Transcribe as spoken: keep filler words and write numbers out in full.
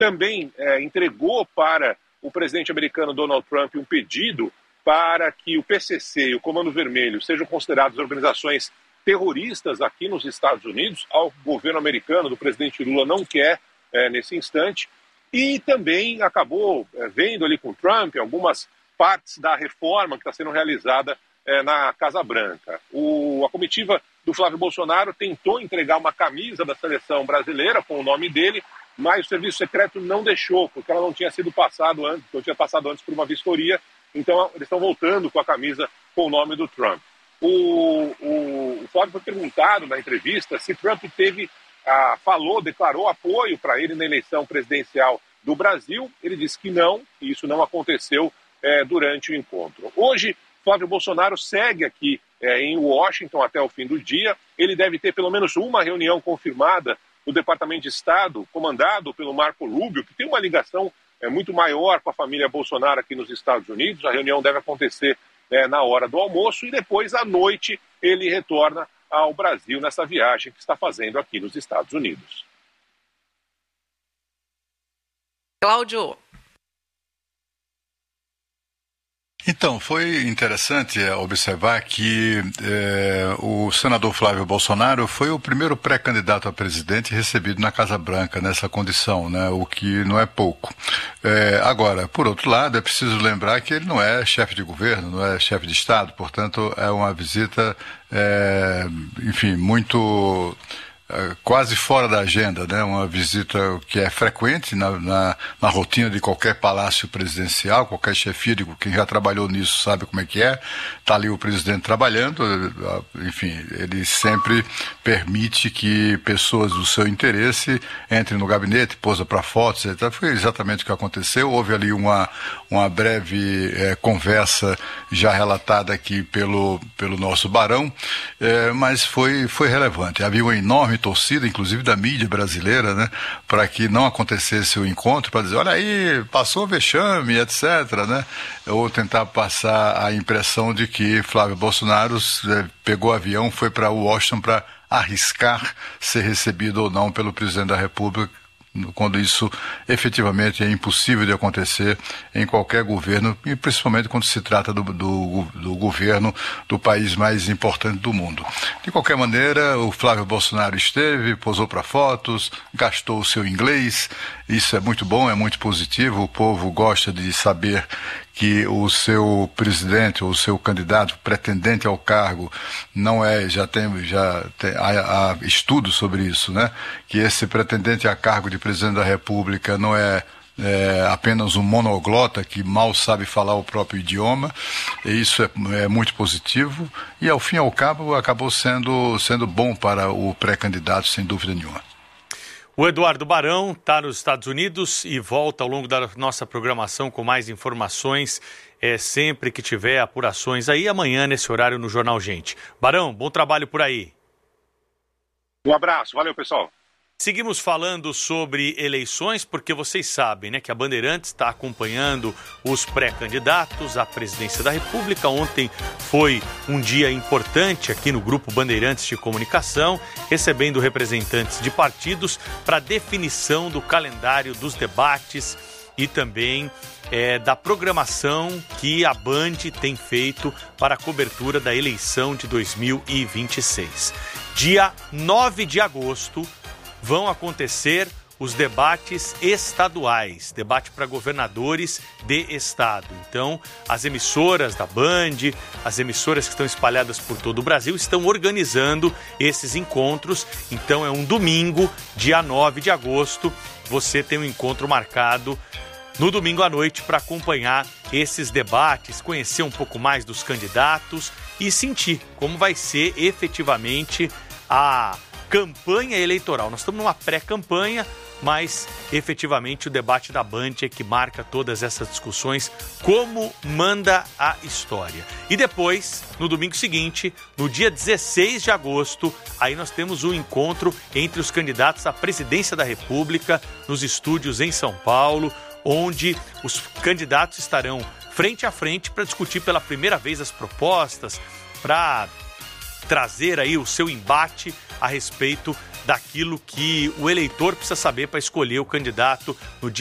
também é, entregou para o presidente americano Donald Trump um pedido para que o P C C e o Comando Vermelho sejam considerados organizações terroristas aqui nos Estados Unidos. O governo americano do presidente Lula não quer é, nesse instante. E também acabou é, vendo ali com Trump algumas partes da reforma que está sendo realizada é, na Casa Branca. O, a comitiva do Flávio Bolsonaro tentou entregar uma camisa da seleção brasileira com o nome dele, mas o serviço secreto não deixou, porque ela não tinha sido passado antes, não tinha passado antes por uma vistoria. Então eles estão voltando com a camisa com o nome do Trump. O, o, o Flávio foi perguntado na entrevista se Trump teve, ah, falou, declarou apoio para ele na eleição presidencial do Brasil. Ele disse que não, que isso não aconteceu eh, durante o encontro. Hoje, Flávio Bolsonaro segue aqui eh, em Washington até o fim do dia. Ele deve ter pelo menos uma reunião confirmada no Departamento de Estado, comandado pelo Marco Rubio, que tem uma ligação é muito maior com a família Bolsonaro aqui nos Estados Unidos. A reunião deve acontecer é, na hora do almoço e depois, à noite, ele retorna ao Brasil nessa viagem que está fazendo aqui nos Estados Unidos. Cláudio. Então, foi interessante observar que eh, o senador Flávio Bolsonaro foi o primeiro pré-candidato a presidente recebido na Casa Branca nessa condição, né, o que não é pouco. Eh, agora, por outro lado, é preciso lembrar que ele não é chefe de governo, não é chefe de Estado, portanto, é uma visita, eh, enfim, muito... quase fora da agenda, né? Uma visita que é frequente na, na, na rotina de qualquer palácio presidencial, qualquer chefia, de quem já trabalhou nisso sabe como é que é. Está ali o presidente trabalhando, enfim, ele sempre permite que pessoas do seu interesse entrem no gabinete, posa para fotos, etcétera. Foi exatamente o que aconteceu. Houve ali uma, uma breve é, conversa já relatada aqui pelo, pelo nosso Barão, é, mas foi, foi relevante. Havia uma enorme torcida, inclusive da mídia brasileira, né, para que não acontecesse o encontro, para dizer, olha aí, passou vexame, etcétera, né, ou tentar passar a impressão de que Flávio Bolsonaro é, pegou avião, foi para Washington para arriscar ser recebido ou não pelo presidente da República, quando isso efetivamente é impossível de acontecer em qualquer governo, e principalmente quando se trata do, do, do governo do país mais importante do mundo. De qualquer maneira, o Flávio Bolsonaro esteve, posou para fotos, gastou o seu inglês, isso é muito bom, é muito positivo, o povo gosta de saber que o seu presidente, ou o seu candidato, pretendente ao cargo, não é, já tem, já tem, há, há estudos sobre isso, né? Que esse pretendente a cargo de presidente da República não é, é apenas um monoglota que mal sabe falar o próprio idioma, e isso é, é muito positivo, e ao fim e ao cabo acabou sendo, sendo bom para o pré-candidato, sem dúvida nenhuma. O Eduardo Barão está nos Estados Unidos e volta ao longo da nossa programação com mais informações, é, sempre que tiver apurações aí, amanhã nesse horário no Jornal Gente. Barão, bom trabalho por aí. Um abraço, valeu pessoal. Seguimos falando sobre eleições, porque vocês sabem, né, que a Bandeirantes está acompanhando os pré-candidatos à presidência da República. Ontem foi um dia importante aqui no Grupo Bandeirantes de Comunicação, recebendo representantes de partidos para definição do calendário dos debates e também é, da programação que a Band tem feito para a cobertura da eleição de dois mil e vinte e seis. Dia nove de agosto, vão acontecer os debates estaduais, debate para governadores de estado. Então, as emissoras da Band, as emissoras que estão espalhadas por todo o Brasil, estão organizando esses encontros. Então, é um domingo, dia nove de agosto, você tem um encontro marcado no domingo à noite para acompanhar esses debates, conhecer um pouco mais dos candidatos e sentir como vai ser efetivamente a campanha eleitoral. Nós estamos numa pré-campanha, mas efetivamente o debate da Band é que marca todas essas discussões, como manda a história. E depois, no domingo seguinte, no dia dezesseis de agosto, aí nós temos um encontro entre os candidatos à presidência da República, nos estúdios em São Paulo, onde os candidatos estarão frente a frente para discutir pela primeira vez as propostas, para trazer aí o seu embate a respeito daquilo que o eleitor precisa saber para escolher o candidato no dia